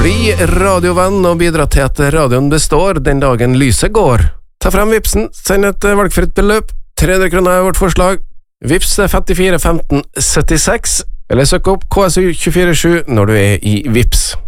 Bli radiovenn og bidra til at radioen består den dagen lyset går. Ta frem Vipsen, send et valgfritt beløp. 300 kroner er vårt forslag. Vips 54 15 76, eller søk opp KSU 247 når du er i Vips.